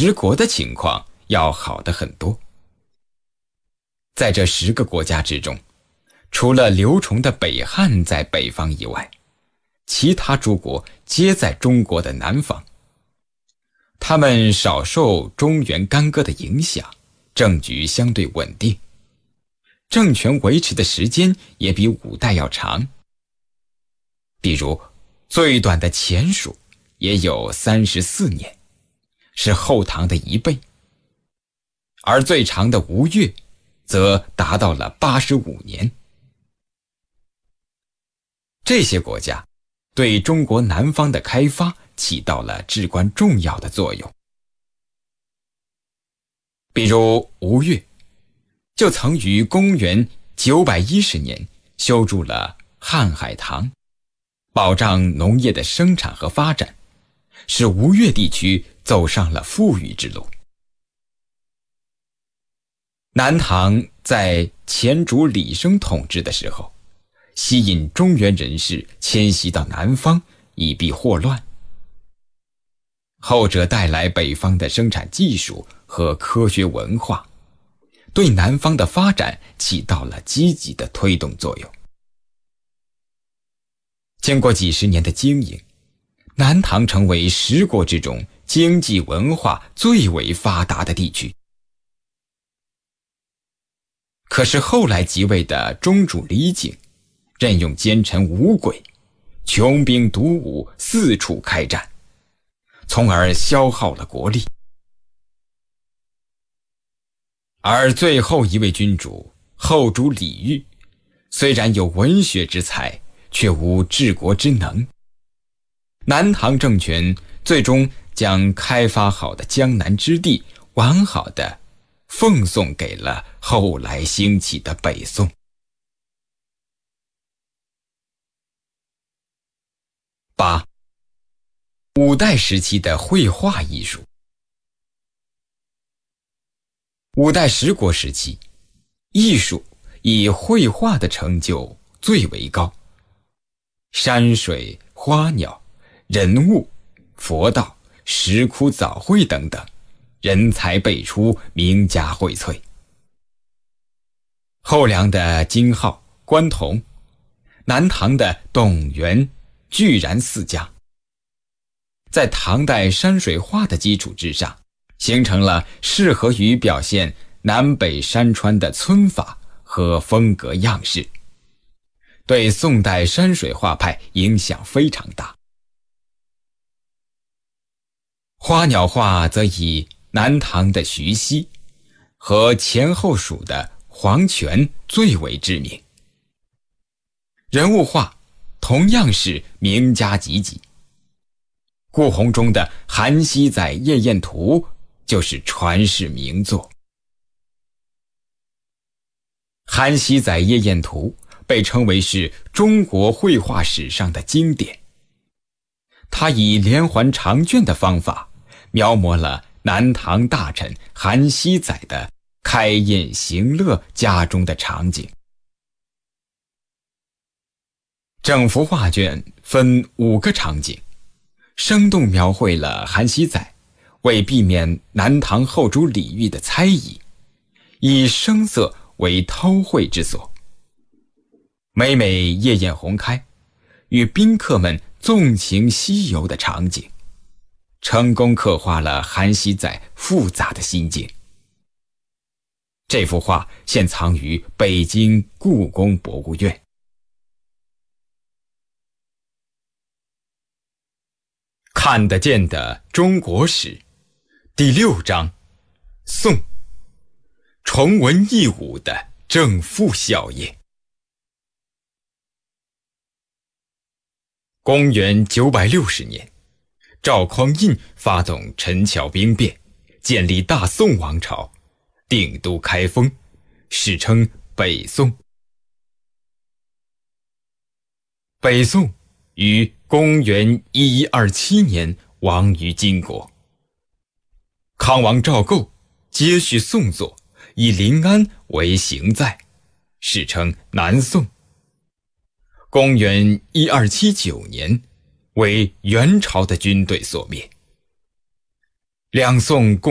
十国的情况要好得很多。在这10个国家之中，除了刘崇的北汉在北方以外，其他诸国皆在中国的南方。他们少受中原干戈的影响，政局相对稳定，政权维持的时间也比5代要长。比如最短的前蜀也有34年，是后唐的1倍，而最长的吴越则达到了85年。这些国家对中国南方的开发起到了至关重要的作用。比如吴越就曾于公元910年修筑了瀚海塘，保障农业的生产和发展，使吴越地区走上了富裕之路。南唐在前主李生统治的时候，吸引中原人士迁徙到南方，以避祸乱。后者带来北方的生产技术和科学文化，对南方的发展起到了积极的推动作用。经过几十年的经营，南唐成为10国之中经济文化最为发达的地区。可是后来即位的中主李璟任用奸臣吴轨，穷兵黩武，四处开战，从而消耗了国力。而最后一位君主后主李煜，虽然有文学之才，却无治国之能。南唐政权最终将开发好的江南之地完好的奉送给了后来兴起的北宋。8. 五代时期的绘画艺术。五代十国时期，艺术以绘画的成就最为高，山水、花鸟、人物、佛道、石窟藻绘等等，人才辈出，名家荟萃。后梁的金浩、关同，南唐的董源、巨然四家，在唐代山水画的基础之上，形成了适合于表现南北山川的皴法和风格样式，对宋代山水画派影响非常大。花鸟画则以南唐的徐熙和前后蜀的黄权最为知名。人物画同样是名家济济，顾闳中的《韩熙载夜宴图》就是传世名作。《韩熙载夜宴图》被称为是中国绘画史上的经典，它以连环长卷的方法描摹了南唐大臣韩熙载的开宴行乐家中的场景。整幅画卷分5个场景，生动描绘了韩熙载为避免南唐后主李煜的猜疑，以声色为韬晦之所，每每夜宴红开，与宾客们纵情西游的场景，成功刻画了韩熙载复杂的心境。这幅画现藏于北京故宫博物院。看得见的中国史第6章，宋，崇文抑武的正负效应。公元960年，赵匡胤发动陈桥兵变，建立大宋王朝，定都开封，史称北宋。北宋于公元1127年亡于金国。康王赵构接续宋作，以临安为行在，史称南宋。公元1279年为元朝的军队所灭。两宋共